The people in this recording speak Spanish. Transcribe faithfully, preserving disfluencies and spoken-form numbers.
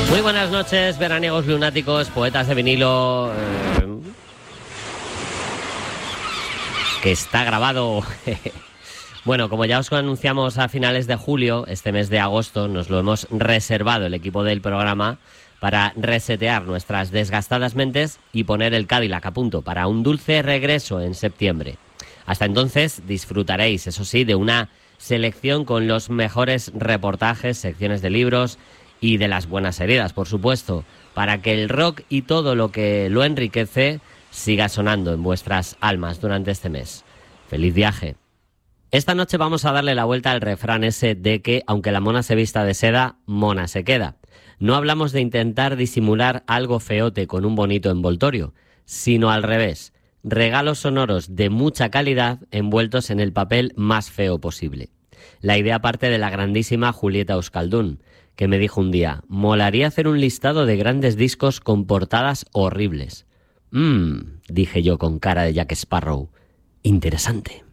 Muy buenas noches, veraniegos lunáticos, poetas de vinilo... Eh, que está grabado... Bueno, como ya os anunciamos a finales de julio, este mes de agosto nos lo hemos reservado el equipo del programa para resetear nuestras desgastadas mentes y poner el Cadillac a punto para un dulce regreso en septiembre. Hasta entonces disfrutaréis, eso sí, de una selección con los mejores reportajes, secciones de libros y de las buenas heridas, por supuesto, para que el rock y todo lo que lo enriquece siga sonando en vuestras almas durante este mes. ¡Feliz viaje! Esta noche vamos a darle la vuelta al refrán ese de que, aunque la mona se vista de seda, mona se queda. No hablamos de intentar disimular algo feote con un bonito envoltorio, sino al revés, regalos sonoros de mucha calidad envueltos en el papel más feo posible. La idea parte de la grandísima Julieta Euskaldun, que me dijo un día, molaría hacer un listado de grandes discos con portadas horribles. Mmm, dije yo con cara de Jack Sparrow, interesante.